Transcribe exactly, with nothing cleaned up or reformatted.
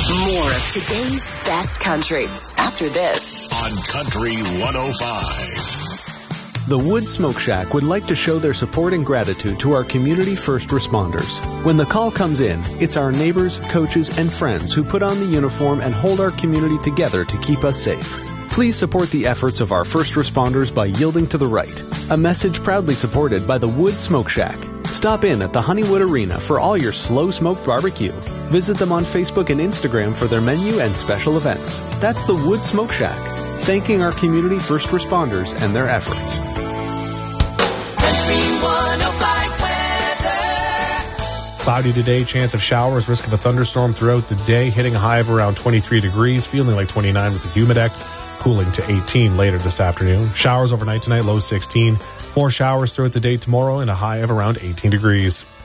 More of today's best country after this on Country one oh five. The Wood Smoke Shack would like to show their support and gratitude to our community first responders. When the call comes in, it's our neighbors, coaches, and friends who put on the uniform and hold our community together to keep us safe. Please support the efforts of our first responders by yielding to the right. A message proudly supported by the Wood Smoke Shack. Stop in at the Honeywood Arena for all your slow-smoked barbecue. Visit them on Facebook and Instagram for their menu and special events. That's the Wood Smoke Shack, thanking our community first responders and their efforts. Country one oh five weather. Cloudy today, chance of showers, risk of a thunderstorm throughout the day, hitting a high of around twenty-three degrees, feeling like twenty-nine with the Humidex, cooling to eighteen later this afternoon. Showers overnight tonight, low sixteen. More showers throughout the day tomorrow and a high of around eighteen degrees.